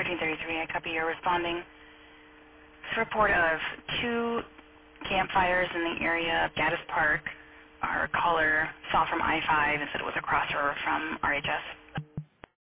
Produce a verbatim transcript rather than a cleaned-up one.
thirteen thirty-three, I copy you're responding. It's a report of two campfires in the area of Gaddis Park. Our caller saw from I five and said it was across the river from R H S.